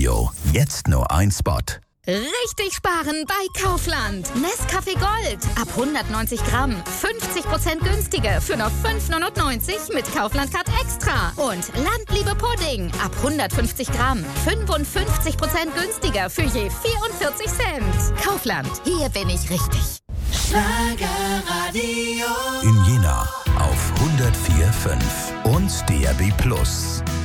Radio. Jetzt nur ein Spot. Richtig sparen bei Kaufland. Nescafé Gold. Ab 190 Gramm. 50% günstiger für nur 5,99 mit Kaufland-Card Extra. Und Landliebe Pudding. Ab 150 Gramm. 55% günstiger für je 44 Cent. Kaufland. Hier bin ich richtig. Schlagerradio. In Jena auf 104,5 und DAB+.